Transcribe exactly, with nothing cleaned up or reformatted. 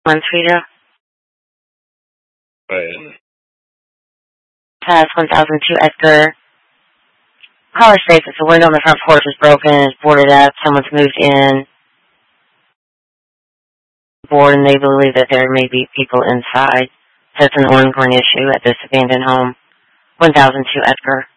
Montreal. Right. Pass one thousand two Edgar. Caller states that the window on the front porch is broken, it's boarded up, someone's moved in, board, and they believe that there may be people inside. So it's an ongoing issue at this abandoned home. one thousand two Edgar.